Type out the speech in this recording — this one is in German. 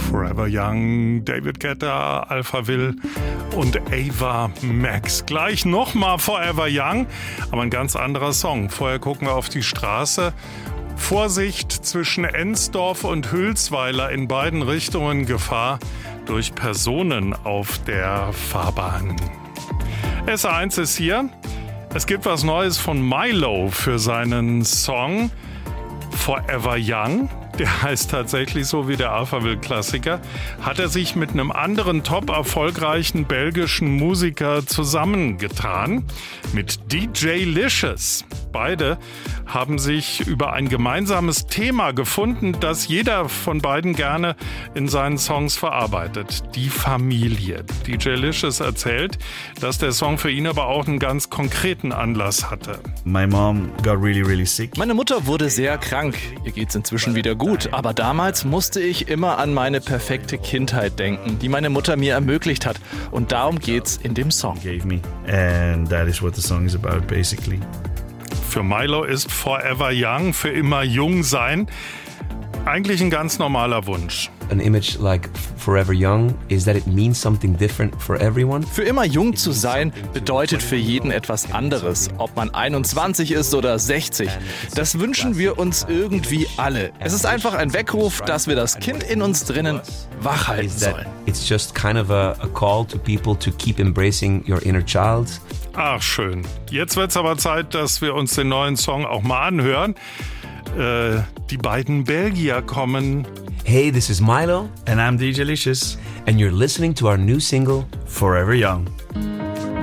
Forever Young, David Guetta, Alphaville und Ava Max. Gleich nochmal Forever Young, aber ein ganz anderer Song. Vorher gucken wir auf die Straße. Vorsicht, zwischen Ensdorf und Hülsweiler in beiden Richtungen Gefahr durch Personen auf der Fahrbahn. SR1 ist hier. Es gibt was Neues von Milo für seinen Song Forever Young. Der heißt tatsächlich so wie der Alphaville-Klassiker. Hat er sich mit einem anderen top-erfolgreichen belgischen Musiker zusammengetan, mit DJ Licious. Beide haben sich über ein gemeinsames Thema gefunden, das jeder von beiden gerne in seinen Songs verarbeitet. Die Familie. DJ Licious erzählt, dass der Song für ihn aber auch einen ganz konkreten Anlass hatte. My mom got really, really sick. Meine Mutter wurde sehr krank. Ihr geht's inzwischen wieder gut. Aber damals musste ich immer an meine perfekte Kindheit denken, die meine Mutter mir ermöglicht hat. Und darum geht's in dem Song. Gave me. And that is what the song is about, basically. Für Milo ist Forever Young, für immer jung sein, eigentlich ein ganz normaler Wunsch. An image like Forever Young is that it means something different for everyone. Für immer jung zu sein bedeutet für jeden etwas anderes, ob man 21 ist oder 60. Das wünschen wir uns irgendwie alle. Es ist einfach ein Weckruf, dass wir das Kind in uns drinnen wachhalten sollen. It's just kind of a call to people to keep embracing your inner child. Ach, schön. Jetzt wird's aber Zeit, dass wir uns den neuen Song auch mal anhören. Die beiden Belgier kommen. Hey, this is Milo. And I'm DJ Licious. And you're listening to our new single, Forever Young.